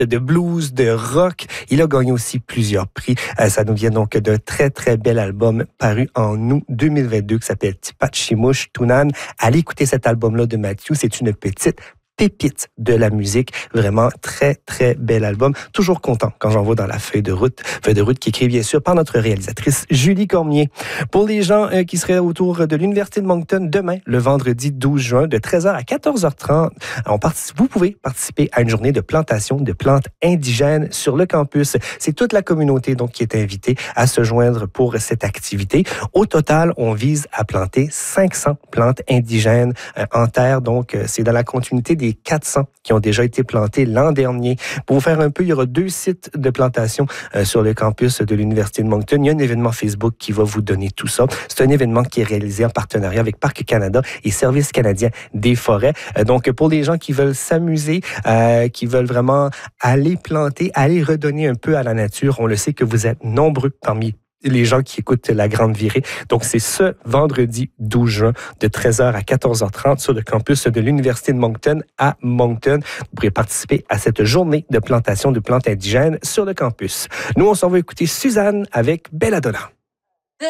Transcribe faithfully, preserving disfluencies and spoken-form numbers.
de blues, de rock. Il a gagné aussi plusieurs prix. Euh, ça nous vient donc d'un très, très bel album paru en août deux mille vingt-deux qui s'appelle Tipachimush Tunan. Allez écouter cet album-là de Matthew. C'est une petite pépite de la musique. Vraiment très, très bel album. Toujours content quand j'en vois dans la feuille de route. Feuille de route qui est écrite, bien sûr, par notre réalisatrice Julie Cormier. Pour les gens euh, qui seraient autour de l'Université de Moncton, demain, le vendredi douze juin, de treize heures à quatorze heures trente, on participe, vous pouvez participer à une journée de plantation de plantes indigènes sur le campus. C'est toute la communauté donc qui est invitée à se joindre pour cette activité. Au total, on vise à planter cinq cents plantes indigènes euh, en terre. Donc, euh, c'est dans la continuité des quatre cents qui ont déjà été plantés l'an dernier. Pour vous faire un peu, il y aura deux sites de plantation euh, sur le campus de l'Université de Moncton. Il y a un événement Facebook qui va vous donner tout ça. C'est un événement qui est réalisé en partenariat avec Parc Canada et Service canadien des forêts. Euh, donc, pour les gens qui veulent s'amuser, euh, qui veulent vraiment aller planter, aller redonner un peu à la nature, on le sait que vous êtes nombreux parmi les gens qui écoutent La Grande Virée. Donc, c'est ce vendredi douze juin de treize heures à quatorze heures trente sur le campus de l'Université de Moncton à Moncton. Vous pourrez participer à cette journée de plantation de plantes indigènes sur le campus. Nous, on s'en va écouter Suzanne avec Belladonna.